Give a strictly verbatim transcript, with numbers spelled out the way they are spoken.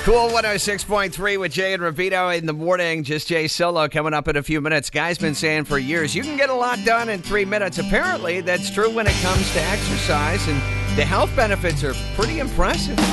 Cool one oh six point three with Jay and Ravito in the morning. Just Jay Solo coming up in a few minutes. Guy's been saying for years, you can get a lot done in three minutes. Apparently, that's true when it comes to exercise, and the health benefits are pretty impressive.